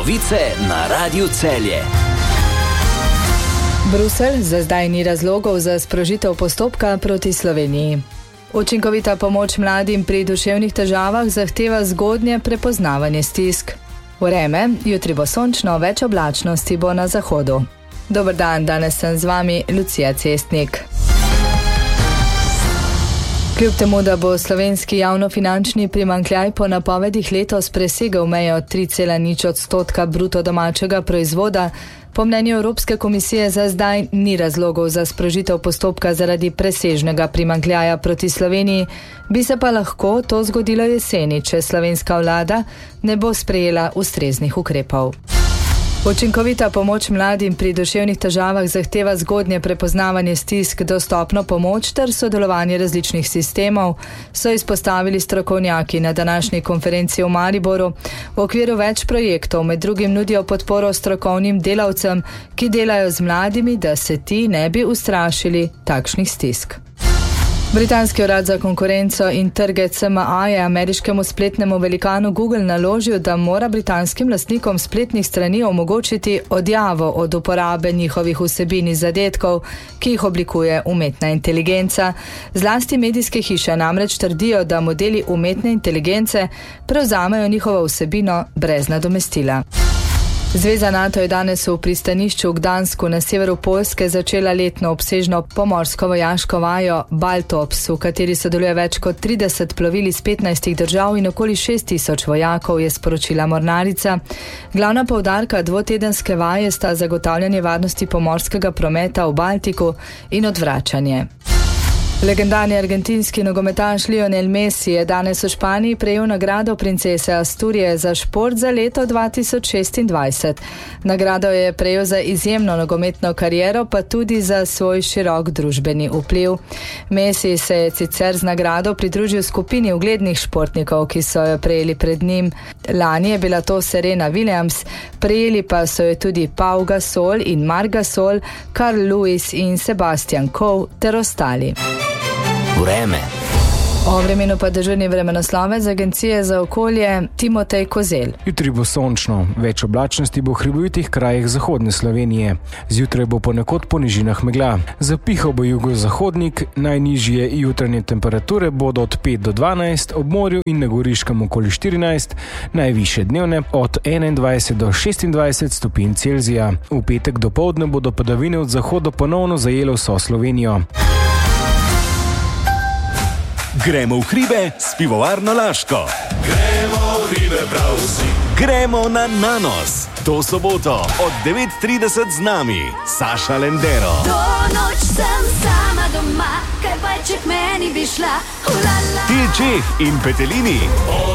Novice na Radiu Celje. Bruselj za zdaj ni razlogov za sprožitev postopka proti Sloveniji. Učinkovita pomoč mladim pri duševnih težavah zahteva zgodnje prepoznavanje stisk. Vreme, jutri bo sončno, več oblačnosti bo na zahodu. Dober dan, danes sem z vami Lucija Cestnik. Kljub temu, da bo slovenski javnofinančni primanjkljaj po napovedih letos presegel mejo 3,0% bruto domačega proizvoda, po mnenju Evropske komisije za zdaj ni razlogov za sprožitev postopka zaradi presežnega primanjkljaja proti Sloveniji, bi se pa lahko to zgodilo jeseni, če slovenska vlada ne bo sprejela ustreznih ukrepov. Učinkovita pomoč mladim pri duševnih težavah zahteva zgodnje prepoznavanje stisk, dostopno pomoč ter sodelovanje različnih sistemov, so izpostavili strokovnjaki na današnji konferenci v Mariboru. V okviru več projektov med drugim nudijo podporo strokovnim delavcem, ki delajo z mladimi, da se ti ne bi ustrašili takšnih stisk. Britanski urad za konkurenco in trge CMA je ameriškemu spletnemu velikanu Google naložil, da mora britanskim lastnikom spletnih strani omogočiti odjavo od uporabe njihovih vsebin iz zadetkov, ki jih oblikuje umetna inteligenca. Zlasti medijske hiše namreč trdijo, da modeli umetne inteligence prevzamejo njihovo vsebino brez nadomestila. Zveza NATO je danes v pristanišču v Gdansku na severu Poljske začela letno obsežno pomorsko vojaško vajo Baltops, v kateri sodeluje več kot 30 plovil iz 15 držav in okoli 6.000 vojakov, je sporočila mornarica. Glavna poudarka dvotedenske vaje sta zagotavljanje varnosti pomorskega prometa v Baltiku in odvračanje. Legendarni argentinski nogometaš Lionel Messi je danes v Španiji prejel nagrado princese Asturije za šport za leto 2026. Nagrado je prejel za izjemno nogometno kariero, pa tudi za svoj širok družbeni vpliv. Messi se je sicer z nagrado pridružil skupini uglednih športnikov, ki so jo prejeli pred njim. Lani je bila to Serena Williams, prejeli pa so jo tudi Pau Gasol in Marc Gasol, Carl Lewis in Sebastian Coe ter ostali. Vreme. O vremenu pa dežurni vremenoslovec Agencije za okolje Timotej Kozelj. Jutri bo sončno, več oblačnosti bo v hribovitih krajih zahodne Slovenije. Zjutraj bo ponekod po nižinah megla. Zapihal bo jugozahodnik, najnižje jutranje temperature bodo od 5 do 12, ob morju in na Goriškem okoli 14, najvišje dnevne od 21 do 26 stopinj Celzija. V petek dopoldne bodo padavine od zahoda ponovno zajele vso Slovenijo. Gremo v hribe s pivovarno Laško. Gremo v hribe prav vsi. Gremo na Nanos. To soboto od 9:30 z nami Saša Lendero. Do noč sem sama doma, kaj pa če k meni bi šla. Tilčeh in Petelini.